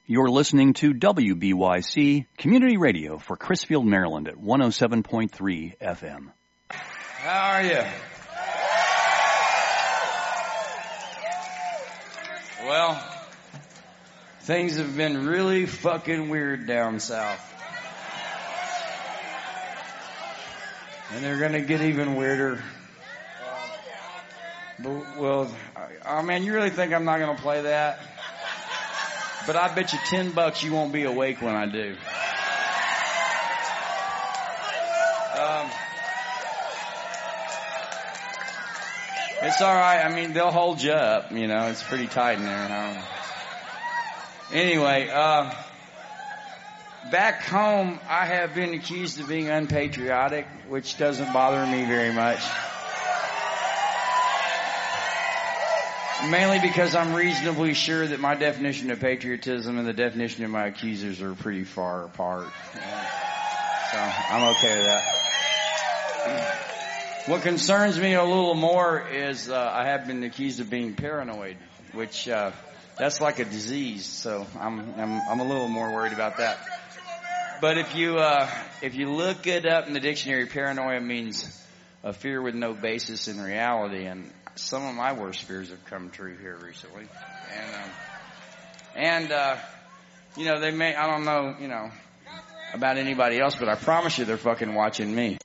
You're listening to WBYC Community Radio for Crisfield, Maryland at 107.3 FM. How are you? Well, things have been really fucking weird down south. And they're going to get even weirder. Well, oh man, you really think I'm not going to play that? But I bet you $10 you won't be awake when I do. It's all right. I mean, they'll hold you up. You know, it's pretty tight in there. Anyway, back home, I have been accused of being unpatriotic, which doesn't bother me very much. Mainly because I'm reasonably sure that my definition of patriotism and the definition of my accusers are pretty far apart. So I'm okay with that. What concerns me a little more is I have been accused of being paranoid, which that's like a disease. So I'm a little more worried about that. But if you look it up in the dictionary, paranoia means a fear with no basis in reality, and some of my worst fears have come true here recently. And you know, they may, I don't know, you know, about anybody else, but I promise you they're fucking watching me.